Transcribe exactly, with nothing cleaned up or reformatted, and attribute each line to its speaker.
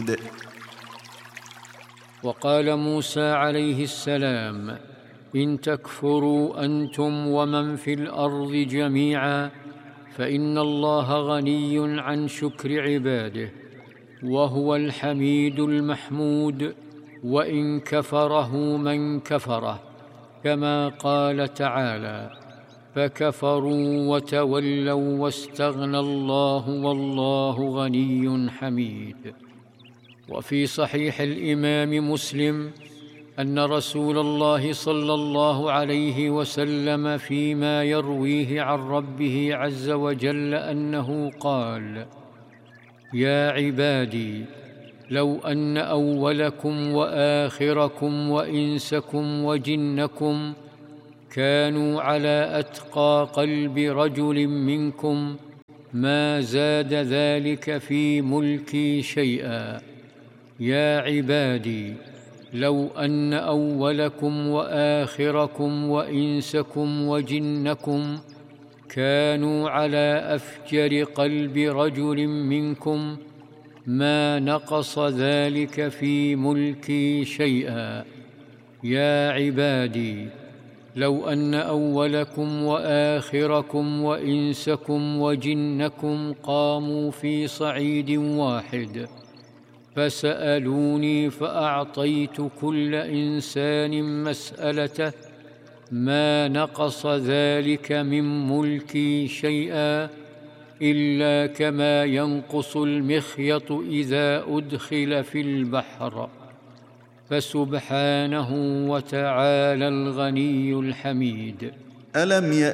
Speaker 1: حميد.
Speaker 2: وقال موسى عليه السلام: إن تكفروا أنتم ومن في الأرض جميعا فإن الله غني عن شكر عباده، وهو الحميد المحمود، وإن كفره من كفره، كما قال تعالى: فكفروا وتولوا واستغنى الله والله غني حميد. وفي صحيح الإمام مسلم أن رسول الله صلى الله عليه وسلم فيما يرويه عن ربه عز وجل أنه قال: يا عبادي، لو أن أولكم وآخركم وإنسكم وجنكم كانوا على أتقى قلب رجل منكم ما زاد ذلك في ملكي شيئا. يا عبادي، لو أن أولكم وآخركم وإنسكم وجنكم كانوا على أفجر قلب رجل منكم ما نقص ذلك في ملكي شيئا. يا عبادي، لو أن أولكم وآخركم وإنسكم وجنكم قاموا في صعيد واحد فسألوني فأعطيت كل إنسان مسألته ما نقص ذلك من ملكي شيئا، إلا كما ينقص المخيط إذا أدخل في البحر. فسبحانه وتعالى الغني الحميد.
Speaker 1: ألم يأت